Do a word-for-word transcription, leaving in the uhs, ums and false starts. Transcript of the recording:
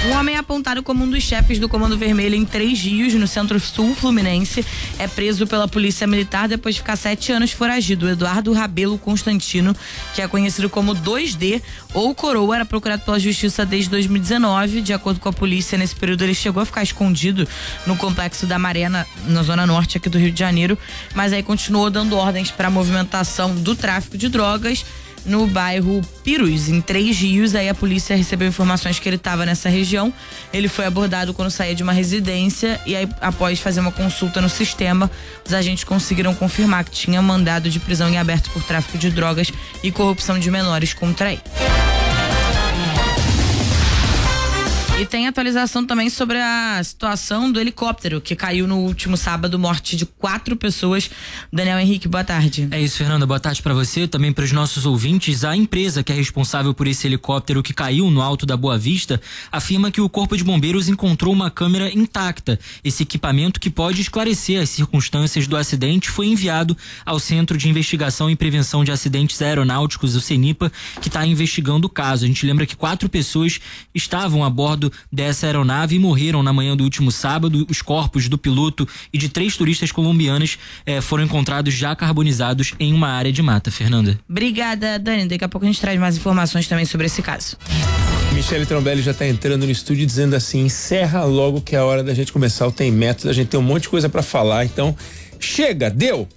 Um homem apontado como um dos chefes do Comando Vermelho em Três Rios, no Centro-Sul Fluminense, é preso pela Polícia Militar depois de ficar sete anos foragido. O Eduardo Rabelo Constantino, que é conhecido como dois D ou Coroa, era procurado pela Justiça desde dois mil e dezenove. De acordo com a polícia, nesse período ele chegou a ficar escondido no Complexo da Maré, na, na zona norte aqui do Rio de Janeiro, mas aí continuou dando ordens para a movimentação do tráfico de drogas no bairro Pirus, em Três Rios. Aí a polícia recebeu informações que ele estava nessa região. Ele foi abordado quando saía de uma residência e aí, após fazer uma consulta no sistema, os agentes conseguiram confirmar que tinha mandado de prisão em aberto por tráfico de drogas e corrupção de menores contra ele. E tem atualização também sobre a situação do helicóptero que caiu no último sábado, morte de quatro pessoas. Daniel Henrique, boa tarde. É isso, Fernanda, boa tarde para você, também para os nossos ouvintes. A empresa que é responsável por esse helicóptero que caiu no Alto da Boa Vista afirma que o Corpo de Bombeiros encontrou uma câmera intacta. Esse equipamento, que pode esclarecer as circunstâncias do acidente, foi enviado ao Centro de Investigação e Prevenção de Acidentes Aeronáuticos, o CENIPA, que está investigando o caso. A gente lembra que quatro pessoas estavam a bordo dessa aeronave e morreram na manhã do último sábado. Os corpos do piloto e de três turistas colombianas eh, foram encontrados já carbonizados em uma área de mata. Fernanda. Obrigada, Dani. Daqui a pouco a gente traz mais informações também sobre esse caso. Michele Trombelli já está entrando no estúdio dizendo assim: encerra logo que é a hora da gente começar o Tem Método. A gente tem um monte de coisa para falar, então chega, deu!